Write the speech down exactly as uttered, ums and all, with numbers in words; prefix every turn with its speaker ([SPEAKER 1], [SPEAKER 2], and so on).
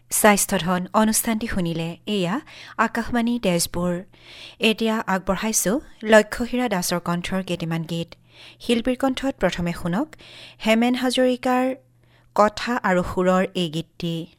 [SPEAKER 1] স্বাস্থ্যধন অনুষ্ঠানটি শুনিলে এয়া আকাশবাণী তেজপুৰ। এতিয়া আগবঢ়াইছোঁ লক্ষ্যহীৰা দাসৰ কণ্ঠৰ কেইটামান গীত। শিল্পীৰ কণ্ঠত প্ৰথমে শুনক হেমেন হাজৰিকাৰ কথা আৰু সুৰৰ এই গীতটি।